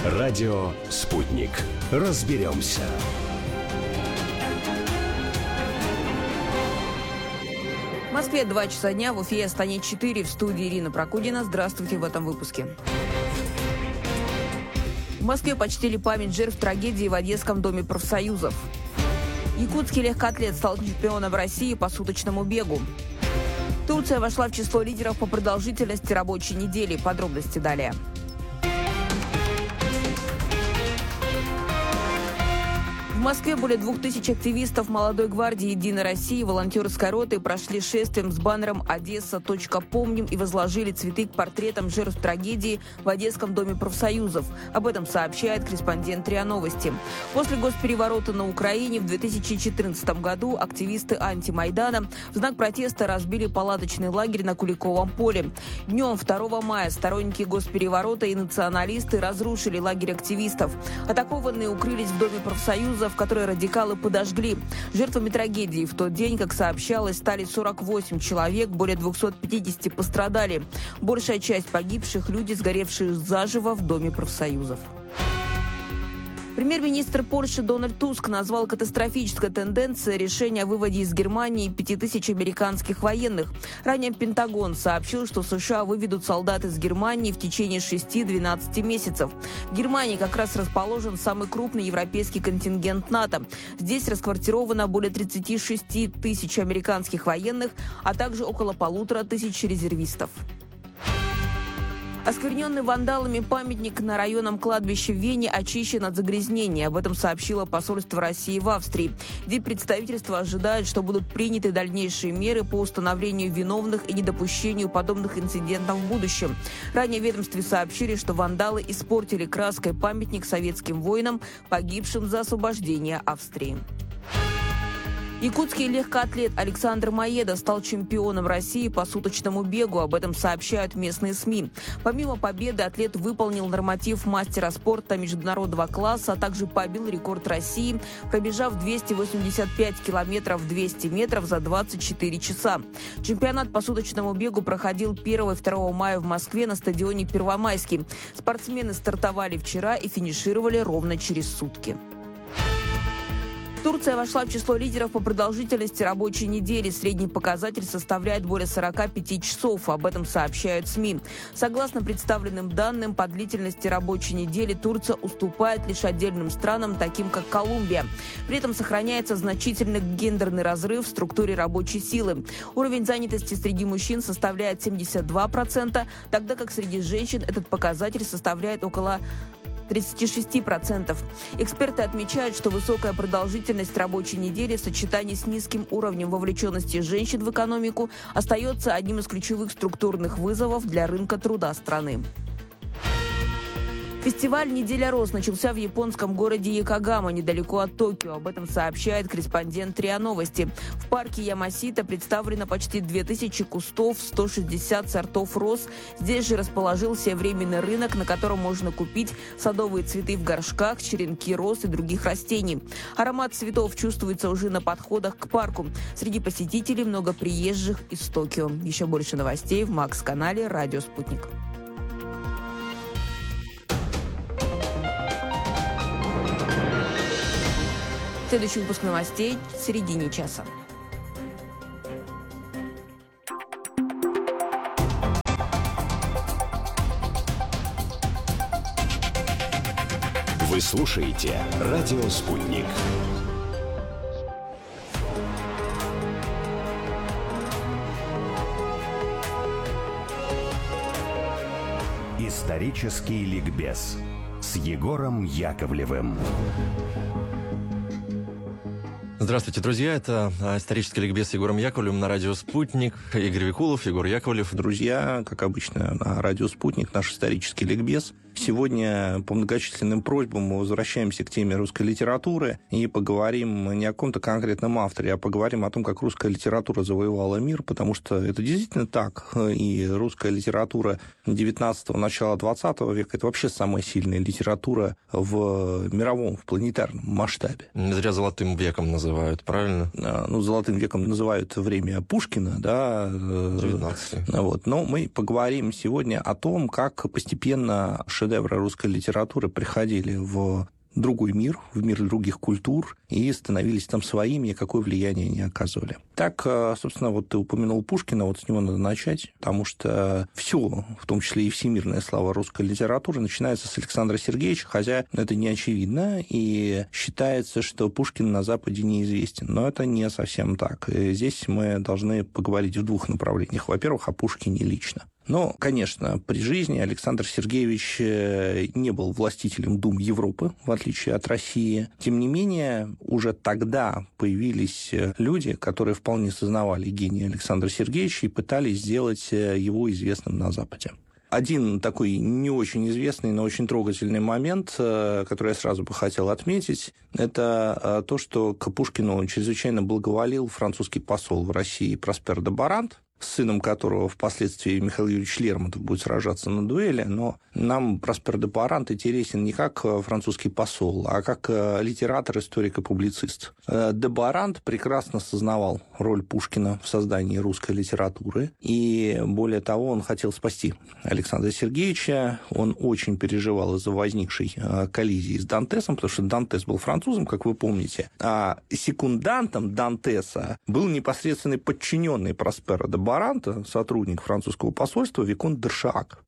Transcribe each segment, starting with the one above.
Радио «Спутник». Разберемся. В Москве 2 часа дня, в Уфе и Астане 4. В студии Ирина Прокудина. Здравствуйте в этом выпуске. В Москве почтили память жертв трагедии в Одесском доме профсоюзов. Якутский легкоатлет стал чемпионом России по суточному бегу. Турция вошла в число лидеров по продолжительности рабочей недели. Подробности далее. В Москве более 2000 активистов молодой гвардии «Единой России» волонтерской роты прошли шествием с баннером «Одесса. Помним» и возложили цветы к портретам жертв трагедии в Одесском доме профсоюзов. Об этом сообщает корреспондент РИА Новости. После госпереворота на Украине в 2014 году активисты антимайдана в знак протеста разбили палаточный лагерь на Куликовом поле. Днем 2 мая сторонники госпереворота и националисты разрушили лагерь активистов. Атакованные укрылись в доме профсоюзов, которые радикалы подожгли. Жертвами трагедии в тот день, как сообщалось, стали 48 человек, более 250 пострадали. Большая часть погибших – люди, сгоревшие заживо в Доме профсоюзов. Премьер-министр Польши Дональд Туск назвал катастрофической тенденцией решения о выводе из Германии 5000 американских военных. Ранее Пентагон сообщил, что США выведут солдат из Германии в течение 6-12 месяцев. В Германии как раз расположен самый крупный европейский контингент НАТО. Здесь расквартировано более 36 тысяч американских военных, а также около 1500 резервистов. Оскверненный вандалами памятник на районном кладбище в Вене очищен от загрязнения. Об этом сообщило посольство России в Австрии. Диппредставительство ожидает, что будут приняты дальнейшие меры по установлению виновных и недопущению подобных инцидентов в будущем. Ранее в ведомстве сообщили, что вандалы испортили краской памятник советским воинам, погибшим за освобождение Австрии. Якутский легкоатлет Александр Маеда стал чемпионом России по суточному бегу. Об этом сообщают местные СМИ. Помимо победы, атлет выполнил норматив мастера спорта международного класса, а также побил рекорд России, пробежав 285 километров 200 метров за 24 часа. Чемпионат по суточному бегу проходил 1 и 2 мая в Москве на стадионе Первомайский. Спортсмены стартовали вчера и финишировали ровно через сутки. Турция вошла в число лидеров по продолжительности рабочей недели. Средний показатель составляет более 45 часов. Об этом сообщают СМИ. Согласно представленным данным, по длительности рабочей недели Турция уступает лишь отдельным странам, таким как Колумбия. При этом сохраняется значительный гендерный разрыв в структуре рабочей силы. Уровень занятости среди мужчин составляет 72%, тогда как среди женщин этот показатель составляет около 36%. Эксперты отмечают, что высокая продолжительность рабочей недели в сочетании с низким уровнем вовлеченности женщин в экономику остается одним из ключевых структурных вызовов для рынка труда страны. Фестиваль «Неделя роз» начался в японском городе Йокогама, недалеко от Токио. Об этом сообщает корреспондент РИА Новости. В парке Ямасита представлено почти 2000 кустов, 160 сортов роз. Здесь же расположился временный рынок, на котором можно купить садовые цветы в горшках, черенки роз и других растений. Аромат цветов чувствуется уже на подходах к парку. Среди посетителей много приезжих из Токио. Еще больше новостей в Макс-канале «Радио Спутник». Следующий выпуск новостей в середине часа. Вы слушаете «Радио Спутник». Исторический ликбез с Егором Яковлевым. Здравствуйте, друзья. Это исторический ликбез с Егором Яковлевым на радио «Спутник». Игорь Викулов, Егор Яковлев. Друзья, как обычно, на радио «Спутник» наш исторический ликбез. Сегодня по многочисленным просьбам мы возвращаемся к теме русской литературы и поговорим не о каком-то конкретном авторе, а поговорим о том, как русская литература завоевала мир, потому что это действительно так. И русская литература 19-го, начала 20 века – это вообще самая сильная литература в мировом, в планетарном масштабе. Не зря золотым веком называют, правильно? Ну, золотым веком называют время Пушкина, да. 19-й. Вот. Но мы поговорим сегодня о том, как постепенно шедевры шедевры русской литературы приходили в другой мир, в мир других культур, и становились там своими, и какое влияние они оказывали. Так, собственно, вот ты упомянул Пушкина, вот с него надо начать, потому что все, в том числе и всемирная слава русской литературы, начинается с Александра Сергеевича, хотя это не очевидно, и считается, что Пушкин на Западе неизвестен. Но это не совсем так. И здесь мы должны поговорить в двух направлениях. Во-первых, о Пушкине лично. Но, конечно, при жизни Александр Сергеевич не был властителем дум Европы, в отличие от России. Тем не менее, уже тогда появились люди, которые вполне сознавали гений Александра Сергеевича и пытались сделать его известным на Западе. Один такой не очень известный, но очень трогательный момент, который я сразу бы хотел отметить, это то, что к Пушкину чрезвычайно благоволил французский посол в России Проспер де Барант, с сыном которого впоследствии Михаил Юрьевич Лермонтов будет сражаться на дуэли, но нам Проспер де Барант интересен не как французский посол, а как литератор, историк и публицист. Де Барант прекрасно сознавал роль Пушкина в создании русской литературы, и более того, он хотел спасти Александра Сергеевича, он очень переживал из-за возникшей коллизии с Дантесом, потому что Дантес был французом, как вы помните, а секундантом Дантеса был непосредственный подчиненный Проспера де Баранта, сотрудник французского посольства, виконт де Шаак.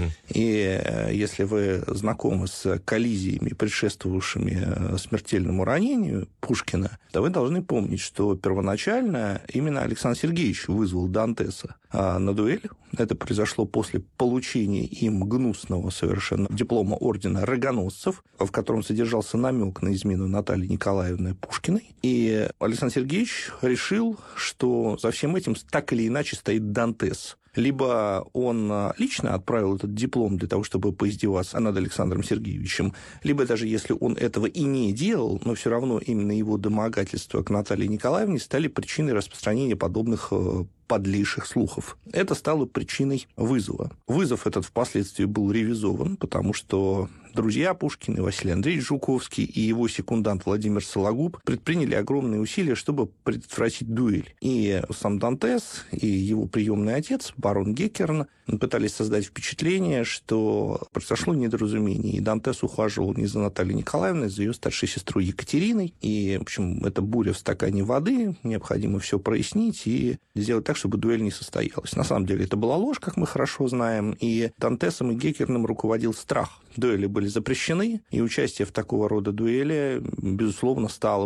И если вы знакомы с коллизиями, предшествовавшими смертельному ранению Пушкина, то вы должны помнить, что первоначально именно Александр Сергеевич вызвал Дантеса на дуэль. Это произошло после получения им гнусного совершенно диплома ордена рогоносцев, в котором содержался намек на измену Натальи Николаевны Пушкиной. И Александр Сергеевич решил, что за всем этим так или иначе стоит Дантес. Либо он лично отправил этот диплом для того, чтобы поиздеваться над Александром Сергеевичем, либо даже если он этого и не делал, но все равно именно его домогательства к Наталье Николаевне стали причиной распространения подобных подлейших слухов. Это стало причиной вызова. Вызов этот впоследствии был ревизован, потому что друзья Пушкина, Василий Андреевич Жуковский и его секундант Владимир Сологуб предприняли огромные усилия, чтобы предотвратить дуэль. И сам Дантес, и его приемный отец, барон Геккерн, пытались создать впечатление, что произошло недоразумение, и Дантес ухаживал не за Натальей Николаевной, а за ее старшей сестрой Екатериной. И, в общем, это буря в стакане воды, необходимо все прояснить и сделать так, чтобы дуэль не состоялась. На самом деле это была ложь, как мы хорошо знаем, и Дантесом и Геккерном руководил страх. Дуэли были запрещены, и участие в такого рода дуэли, безусловно, стало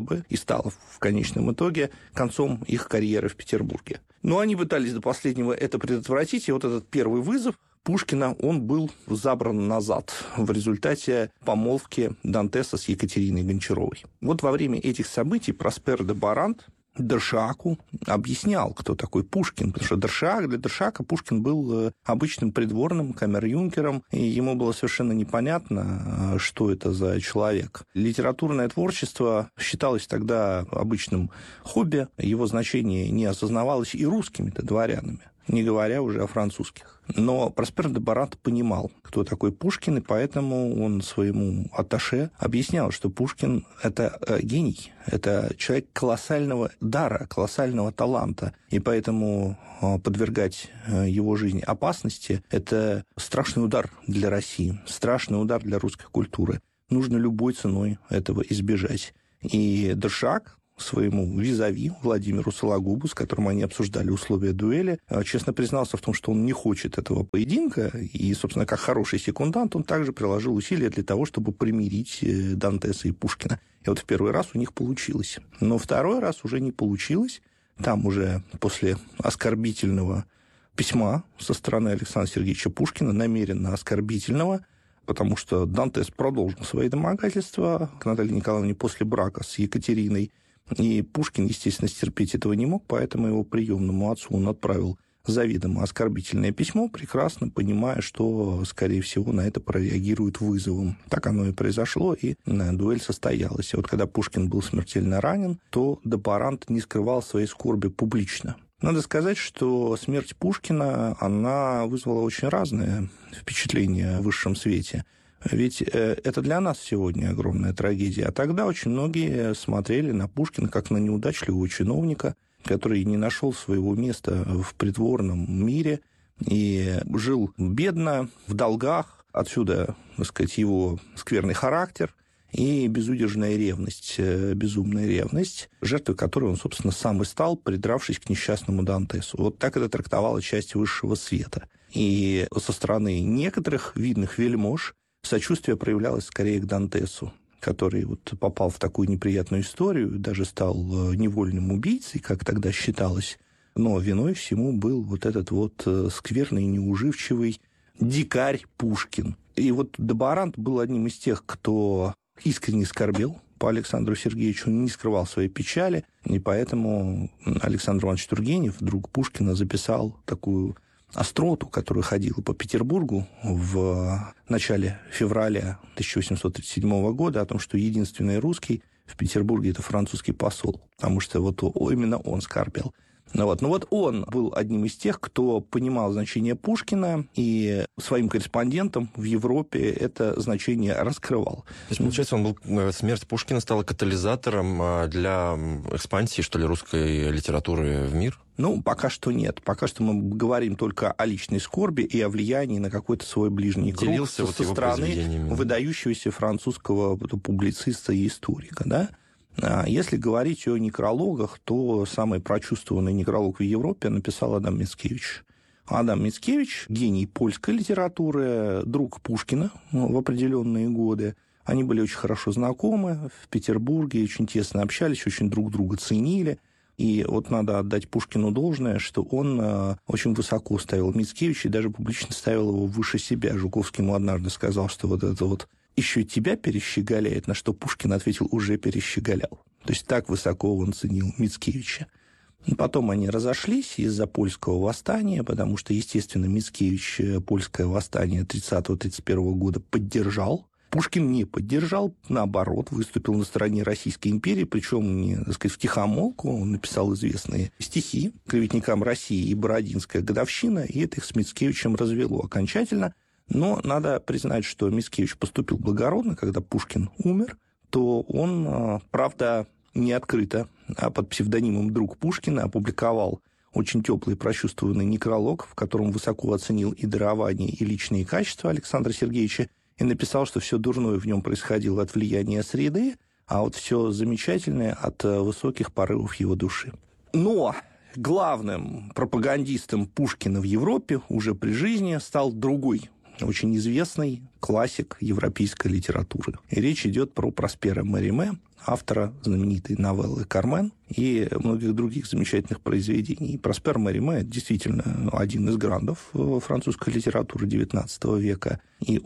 в конечном итоге концом их карьеры в Петербурге. Но они пытались до последнего это предотвратить, и вот этот первый вызов Пушкина, он был забран назад в результате помолвки Дантеса с Екатериной Гончаровой. Вот во время этих событий Проспер де Барант де Шааку объяснял, кто такой Пушкин, потому что для де Шаака Пушкин был обычным придворным камер-юнкером, и ему было совершенно непонятно, что это за человек. Литературное творчество считалось тогда обычным хобби, его значение не осознавалось и русскими-то дворянами, не говоря уже о французских. Но Проспер де Барант понимал, кто такой Пушкин, и поэтому он своему атташе объяснял, что Пушкин – это гений, это человек колоссального дара, колоссального таланта, и поэтому подвергать его жизни опасности – это страшный удар для России, страшный удар для русской культуры. Нужно любой ценой этого избежать. И де Шаак своему визави Владимиру Сологубу, с которым они обсуждали условия дуэли, честно признался в том, что он не хочет этого поединка, и, собственно, как хороший секундант, он также приложил усилия для того, чтобы примирить Дантеса и Пушкина. И вот в первый раз у них получилось. Но второй раз уже не получилось. Там уже после оскорбительного письма со стороны Александра Сергеевича Пушкина, намеренно оскорбительного, потому что Дантес продолжил свои домогательства к Наталье Николаевне после брака с Екатериной. И Пушкин, естественно, стерпеть этого не мог, поэтому его приемному отцу он отправил заведомо оскорбительное письмо, прекрасно понимая, что, скорее всего, на это прореагирует вызовом. Так оно и произошло, и дуэль состоялась. И вот когда Пушкин был смертельно ранен, то де Барант не скрывал своей скорби публично. Надо сказать, что смерть Пушкина, она вызвала очень разные впечатления в высшем свете. Ведь это для нас сегодня огромная трагедия. А тогда очень многие смотрели на Пушкина как на неудачливого чиновника, который не нашел своего места в придворном мире и жил бедно, в долгах, Отсюда, так сказать, его скверный характер и безудержная ревность, безумная ревность, жертвой которой он, собственно, сам и стал, придравшись к несчастному Дантесу. Вот так это трактовала часть высшего света. И со стороны некоторых видных вельмож сочувствие проявлялось скорее к Дантесу, который вот попал в такую неприятную историю, даже стал невольным убийцей, как тогда считалось. Но виной всему был вот этот вот скверный, неуживчивый дикарь Пушкин. И вот Добарант был одним из тех, кто искренне скорбел по Александру Сергеевичу, он не скрывал своей печали, и поэтому Александр Иванович Тургенев, друг Пушкина, записал такую остроту, которая ходила по Петербургу в начале февраля 1837 года, о том, что единственный русский в Петербурге – это французский посол, потому что вот именно он скорбел. Ну вот он был одним из тех, кто понимал значение Пушкина и своим корреспондентам в Европе это значение раскрывал. То есть, получается, смерть Пушкина стала катализатором для экспансии, что ли, русской литературы в мир? Ну, пока что нет. Пока что мы говорим только о личной скорби и о влиянии на какой-то свой ближний круг со стороны выдающегося французского публициста и историка, да? Если говорить о некрологах, то самый прочувствованный некролог в Европе написал Адам Мицкевич. Адам Мицкевич – гений польской литературы, друг Пушкина в определенные годы. Они были очень хорошо знакомы в Петербурге, очень тесно общались, очень друг друга ценили. И вот надо отдать Пушкину должное, что он очень высоко ставил Мицкевича и даже публично ставил его выше себя. Жуковский ему однажды сказал, что вот это вот еще тебя перещеголяет, на что Пушкин ответил, уже перещеголял. То есть так высоко он ценил Мицкевича. Потом они разошлись из-за польского восстания, потому что, естественно, Мицкевич польское восстание 30-31 года поддержал. Пушкин не поддержал, наоборот, выступил на стороне Российской империи, причем не, так сказать, втихомолку. Он написал известные стихи клеветникам России и Бородинская годовщина, и это их с Мицкевичем развело окончательно. Но надо признать, что Мицкевич поступил благородно, когда Пушкин умер, то он, правда, не открыто, а под псевдонимом «Друг Пушкина» опубликовал очень теплый прочувствованный некролог, в котором высоко оценил и дарование, и личные качества Александра Сергеевича, и написал, что все дурное в нем происходило от влияния среды, а вот все замечательное от высоких порывов его души. Но главным пропагандистом Пушкина в Европе уже при жизни стал другой, очень известный классик европейской литературы. И речь идет про Проспера Мериме, автора знаменитой новеллы «Кармен» и многих других замечательных произведений. Проспер Мериме – действительно один из грандов французской литературы XIX века. И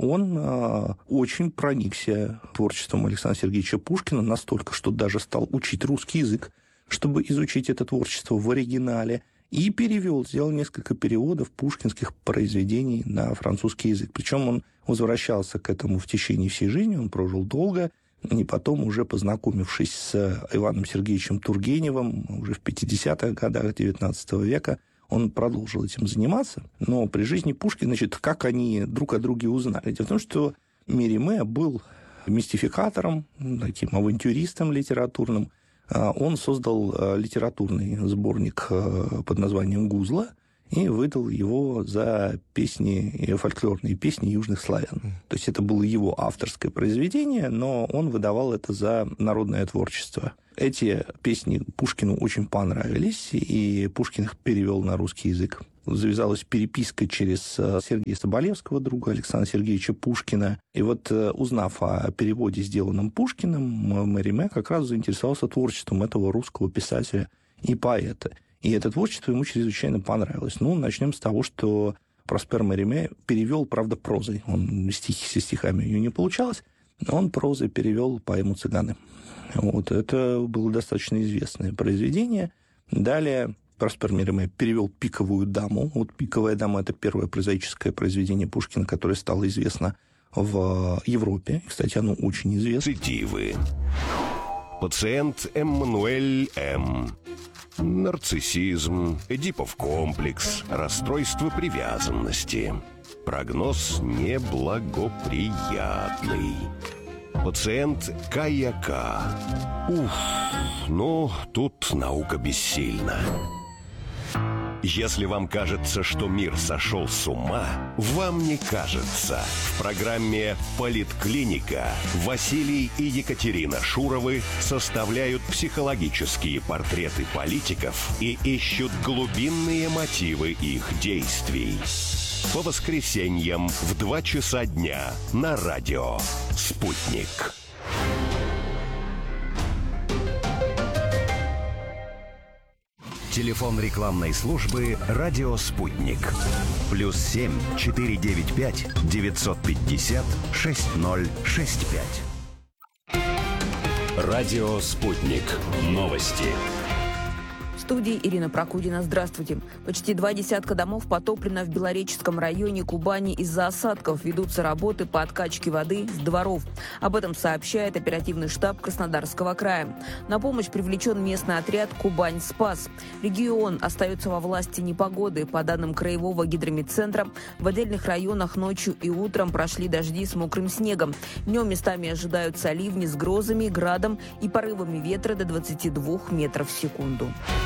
он очень проникся творчеством Александра Сергеевича Пушкина настолько, что даже стал учить русский язык, чтобы изучить это творчество в оригинале, и сделал несколько переводов пушкинских произведений на французский язык. Причем он возвращался к этому в течение всей жизни, он прожил долго, и потом, уже познакомившись с Иваном Сергеевичем Тургеневым, уже в 50-х годах XIX века, он продолжил этим заниматься. Но при жизни Пушкина, как они друг о друге узнали? Дело в том, что Мериме был мистификатором, таким авантюристом литературным. Он создал литературный сборник под названием «Гузла» и выдал его за песни, фольклорные песни южных славян. То есть это было его авторское произведение, но он выдавал это за народное творчество. Эти песни Пушкину очень понравились, и Пушкин их перевел на русский язык. Завязалась переписка через Сергея Соболевского, друга Александра Сергеевича Пушкина. И вот, узнав о переводе, сделанном Пушкиным, Мериме как раз заинтересовался творчеством этого русского писателя и поэта. И это творчество ему чрезвычайно понравилось. Ну, начнем с того, что Проспер Мериме перевел, правда, прозой. Он стихи со стихами у него не получалось, но он прозой перевел поэму «Цыганы». Вот, это было достаточно известное произведение. Далее Проспер Мериме перевел «Пиковую даму». Вот «Пиковая дама» — это первое прозаическое произведение Пушкина, которое стало известно в Европе. И, кстати, оно очень известно. Цитивы. Пациент Эммануэль М. Нарциссизм, Эдипов комплекс, расстройство привязанности. Прогноз неблагоприятный. Пациент К.Я.К. Уф, ну, тут наука бессильна. Если вам кажется, что мир сошел с ума, вам не кажется. В программе «Политклиника» Василий и Екатерина Шуровы составляют психологические портреты политиков и ищут глубинные мотивы их действий. По воскресеньям в 2 часа дня на радио «Спутник». Телефон рекламной службы «Радио Спутник». +7 495 950 6065. Радио «Спутник». Новости. В студии Ирина Прокудина. Здравствуйте. Почти 2 десятка домов потоплено в Белореченском районе Кубани из-за осадков. Ведутся работы по откачке воды с дворов. Об этом сообщает оперативный штаб Краснодарского края. На помощь привлечен местный отряд «Кубань-Спас». Регион остается во власти непогоды. По данным Краевого гидрометцентра, в отдельных районах ночью и утром прошли дожди с мокрым снегом. Днем местами ожидаются ливни с грозами, градом и порывами ветра до 22 метров в секунду.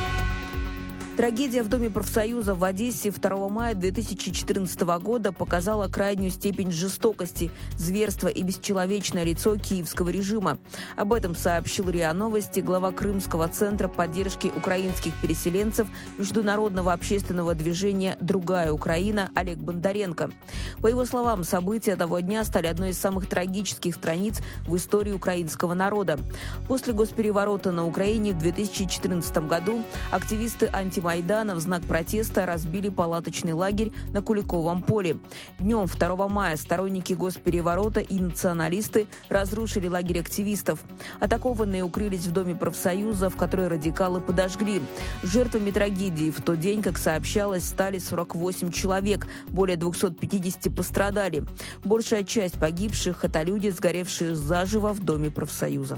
Трагедия в Доме профсоюза в Одессе 2 мая 2014 года показала крайнюю степень жестокости, зверства и бесчеловечное лицо киевского режима. Об этом сообщил РИА Новости глава Крымского центра поддержки украинских переселенцев международного общественного движения «Другая Украина» Олег Бондаренко. По его словам, события того дня стали одной из самых трагических страниц в истории украинского народа. После госпереворота на Украине в 2014 году активисты антимайдана в знак протеста разбили палаточный лагерь на Куликовом поле. Днем 2 мая сторонники госпереворота и националисты разрушили лагерь активистов. Атакованные укрылись в Доме профсоюза, в который радикалы подожгли. Жертвами трагедии в тот день, как сообщалось, стали 48 человек, более 250 пострадали. Большая часть погибших – это люди, сгоревшие заживо в Доме профсоюзов.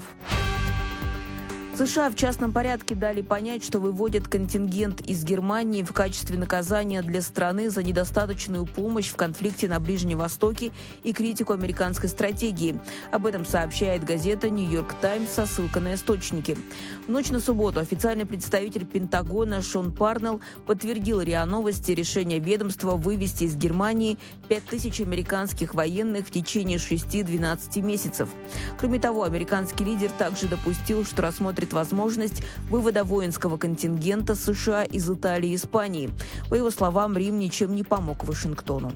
США в частном порядке дали понять, что выводят контингент из Германии в качестве наказания для страны за недостаточную помощь в конфликте на Ближнем Востоке и критику американской стратегии. Об этом сообщает газета «Нью-Йорк Таймс» со ссылкой на источники. В ночь на субботу официальный представитель Пентагона Шон Парнелл подтвердил РИА Новости решение ведомства вывести из Германии 5000 американских военных в течение 6-12 месяцев. Кроме того, американский лидер также допустил, что рассмотрит возможность вывода воинского контингента США из Италии и Испании. По его словам, Рим ничем не помог Вашингтону.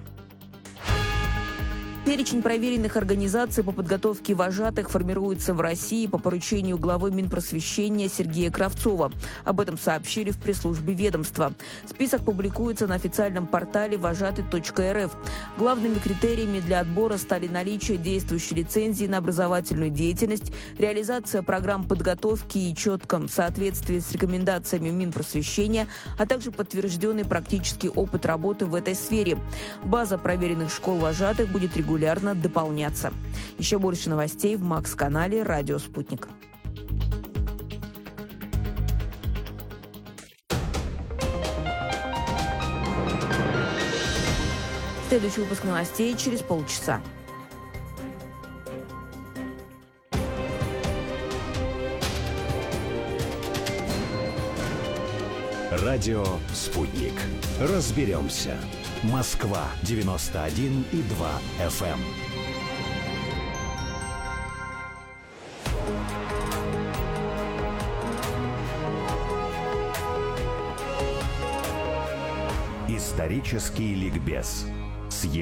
Перечень проверенных организаций по подготовке вожатых формируется в России по поручению главы Минпросвещения Сергея Кравцова. Об этом сообщили в пресс-службе ведомства. Список публикуется на официальном портале вожатый.рф. Главными критериями для отбора стали наличие действующей лицензии на образовательную деятельность, реализация программ подготовки и четком соответствии с рекомендациями Минпросвещения, а также подтвержденный практический опыт работы в этой сфере. База проверенных школ вожатых будет регулярно дополняться. Еще больше новостей в Макс-канале «Радио Спутник». Следующий выпуск новостей через полчаса. Радио «Спутник». Разберемся. Москва 91,2 FM. Исторический ликбез.